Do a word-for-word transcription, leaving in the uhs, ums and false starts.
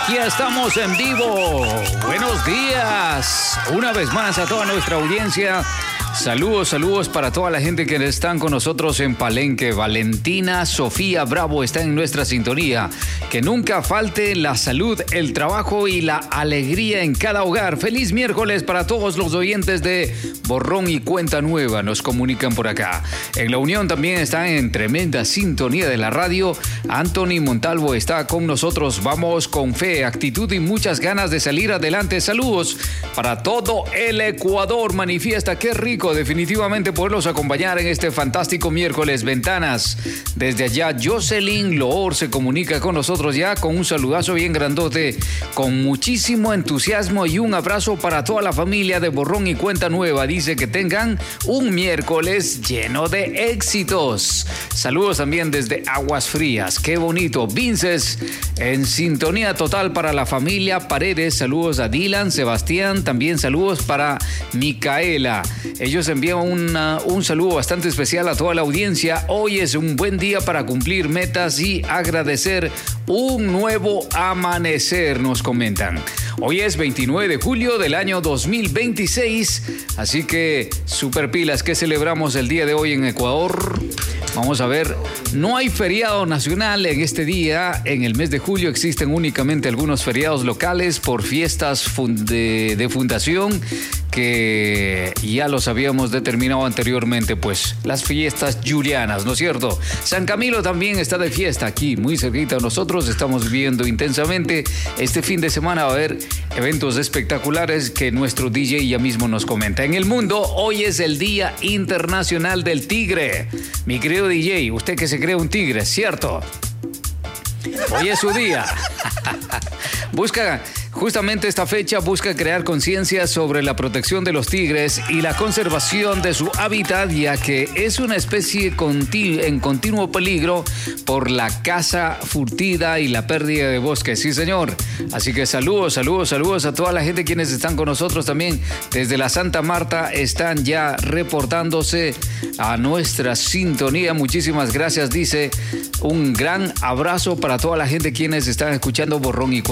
Aquí estamos en vivo. Buenos días. Una vez más a toda nuestra audiencia. Saludos, saludos para toda la gente que están con nosotros en Palenque. Valentina Sofía Bravo está en nuestra sintonía. Que nunca falte la salud, el trabajo y la alegría en cada hogar. Feliz miércoles para todos los oyentes de Borrón y Cuenta Nueva. Nos comunican por acá. En La Unión también están en tremenda sintonía de la radio. Anthony Montalvo está con nosotros. Vamos con fe, actitud y muchas ganas de salir adelante. Saludos para todo el Ecuador. Manifiesta qué rico definitivamente poderlos acompañar en este fantástico miércoles. Ventanas. Desde allá, Jocelyn Loor se comunica con nosotros ya con un saludazo bien grandote, con muchísimo entusiasmo y un abrazo para toda la familia de Borrón y Cuenta Nueva. Dice que tengan un miércoles lleno de éxitos. Saludos también desde Aguas Frías. Qué bonito. Vinces en sintonía total para la familia Paredes. Saludos a Dylan, Sebastián. También saludos para Micaela. Ellos envían una, un saludo bastante especial a toda la audiencia. Hoy es un buen día para cumplir metas y agradecer un nuevo amanecer, nos comentan. Hoy es veintinueve de julio del año dos mil veintiséis, así que super pilas. ¿Qué celebramos el día de hoy en Ecuador? Vamos a ver, no hay feriado nacional en este día. En el mes de julio existen únicamente algunos feriados locales por fiestas de, de fundación que ya los habíamos determinado anteriormente, pues las fiestas julianas, ¿no es cierto? San Camilo también está de fiesta aquí, muy cerquita. Nosotros estamos viviendo intensamente. Este fin de semana va a haber eventos espectaculares que nuestro D J ya mismo nos comenta. En el mundo, hoy es el Día Internacional del Tigre. Mi querido D J, usted que se cree un tigre, ¿cierto? Hoy es su día. Busca, justamente esta fecha busca crear conciencia sobre la protección de los tigres y la conservación de su hábitat, ya que es una especie continu- en continuo peligro por la caza furtiva y la pérdida de bosques. Sí, señor. Así que saludos, saludos, saludos a toda la gente quienes están con nosotros también desde la Santa Marta. Están ya reportándose a nuestra sintonía. Muchísimas gracias, dice. Un gran abrazo para toda la gente quienes están escuchando Borrón y Cuenta.